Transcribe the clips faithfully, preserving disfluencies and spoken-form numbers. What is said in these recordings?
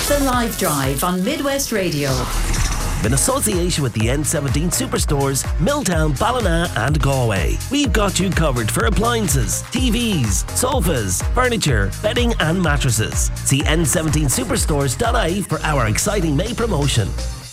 The Live Drive on Midwest Radio. In association with the N seventeen Superstores, Milltown, Ballina and Galway. We've got you covered for appliances, T Vs, sofas, furniture, bedding and mattresses. See N seventeen superstores dot I E for our exciting May promotion.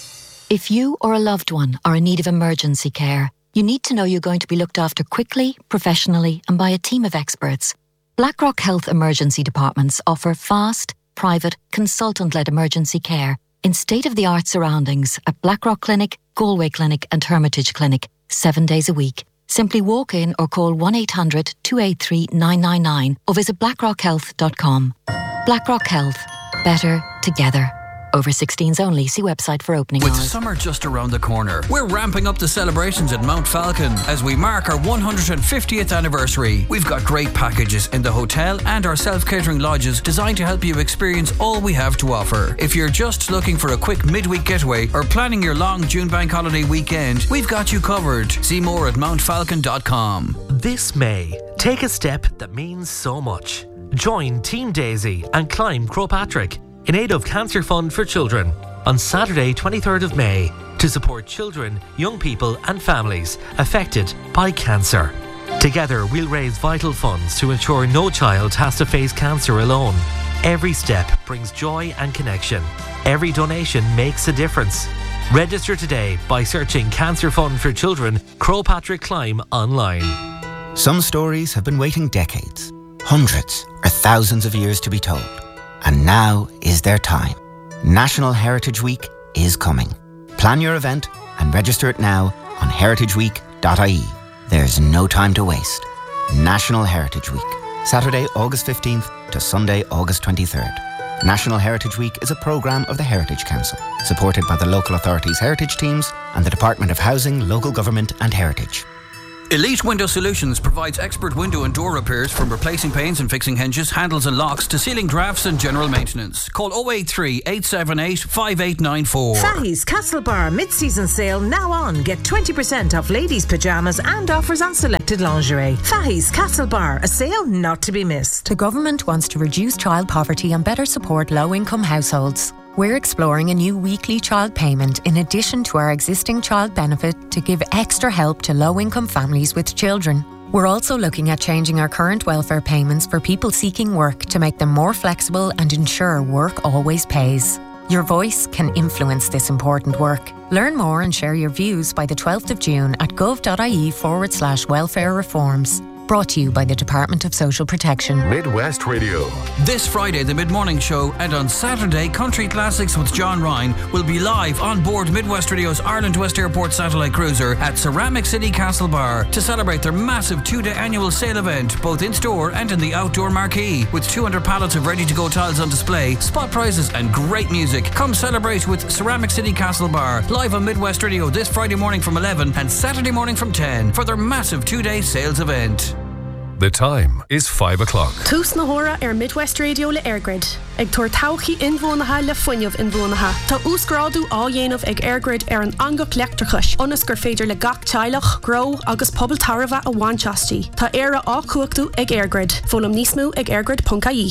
If you or a loved one are in need of emergency care, you need to know you're going to be looked after quickly, professionally and by a team of experts. BlackRock Health Emergency Departments offer fast, private, consultant-led emergency care in state-of-the-art surroundings at Blackrock Clinic, Galway Clinic and Hermitage Clinic, seven days a week. Simply walk in or call one eight hundred two eight three nine nine nine or visit blackrock health dot com. BlackRock Health. Better together. Over sixteens only. See website for opening With hours. summer just around the corner, we're ramping up the celebrations at Mount Falcon as we mark our one hundred fiftieth anniversary. We've got great packages in the hotel and our self-catering lodges designed to help you experience all we have to offer. If you're just looking for a quick midweek getaway or planning your long June bank holiday weekend, we've got you covered. See more at mount falcon dot com. This May, take a step that means so much. Join Team Daisy and climb Croagh Patrick in aid of Cancer Fund for Children on Saturday twenty-third of May to support children, young people and families affected by cancer. Together we'll raise vital funds to ensure no child has to face cancer alone. Every step brings joy and connection. Every donation makes a difference. Register today by searching Cancer Fund for Children Croagh Patrick Climb online. Some stories have been waiting decades, hundreds or thousands of years to be told. And now is their time. National Heritage Week is coming. Plan your event and register it now on heritage week dot I E. There's no time to waste. National Heritage Week, Saturday, August fifteenth to Sunday, August twenty-third. National Heritage Week is a programme of the Heritage Council, supported by the local authorities' heritage teams and the Department of Housing, Local Government and Heritage. Elite Window Solutions provides expert window and door repairs, from replacing panes and fixing hinges, handles and locks to sealing drafts and general maintenance. Call oh eight three, eight seven eight, five eight nine four. Fahey's Castlebar mid-season sale now on. Get twenty percent off ladies' pyjamas and offers on selected lingerie. Fahey's Castlebar, a sale not to be missed. The government wants to reduce child poverty and better support low-income households. We're exploring a new weekly child payment in addition to our existing child benefit to give extra help to low-income families with children. We're also looking at changing our current welfare payments for people seeking work to make them more flexible and ensure work always pays. Your voice can influence this important work. Learn more and share your views by the twelfth of June at gov.ie forward slash welfare reforms. Brought to you by the Department of Social Protection. Midwest Radio. This Friday, the Mid-Morning Show, and on Saturday, Country Classics with John Ryan will be live on board Midwest Radio's Ireland West Airport satellite cruiser at Ceramic City Castlebar to celebrate their massive two-day annual sale event, both in-store and in the outdoor marquee. With two hundred pallets of ready-to-go tiles on display, spot prizes and great music. Come celebrate with Ceramic City Castlebar, live on Midwest Radio this Friday morning from eleven and Saturday morning from ten for their massive two-day sales event. The time is five o'clock. Tús na hóra ar Midwest Radio le Airgrid. Ag tuair tauchaí inmhónatha le foiineamh inmhónatha. Tá úscrádú á dhéanamh ag Airgrid ar an angach leachtrachais. Onas gur féidir le gach teilech, grow agus pobl tarbha a bhainteastí. Tá éire á cuachtú ag Airgrid. Fólam níos mó ag airgrid dot I E.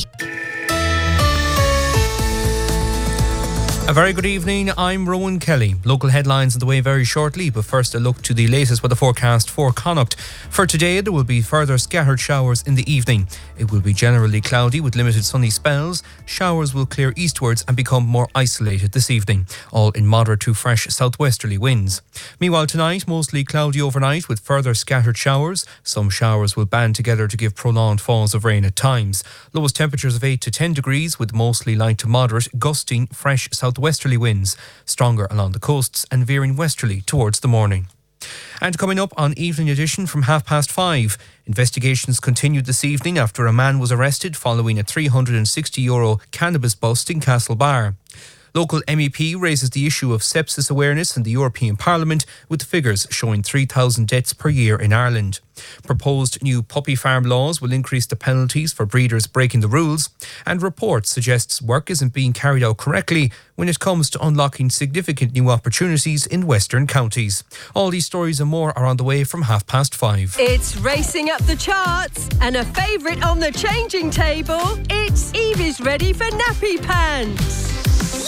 A very good evening, I'm Rowan Kelly. Local headlines on the way very shortly, but first a look to the latest weather forecast for Connacht. For today, there will be further scattered showers in the evening. It will be generally cloudy with limited sunny spells. Showers will clear eastwards and become more isolated this evening, all in moderate to fresh southwesterly winds. Meanwhile, tonight, mostly cloudy overnight with further scattered showers. Some showers will band together to give prolonged falls of rain at times. Lowest temperatures of eight to ten degrees with mostly light to moderate, gusting, fresh south westerly winds, stronger along the coasts and veering westerly towards the morning. And coming up on Evening Edition from half past five, investigations continued this evening after a man was arrested following a three hundred sixty euro cannabis bust in Castlebar. Local M E P raises the issue of sepsis awareness in the European Parliament, with figures showing three thousand deaths per year in Ireland. Proposed new puppy farm laws will increase the penalties for breeders breaking the rules, and report suggests work isn't being carried out correctly when it comes to unlocking significant new opportunities in western counties. All these stories and more are on the way from half past five. It's racing up the charts and a favourite on the changing table. It's Evie's ready for nappy pants.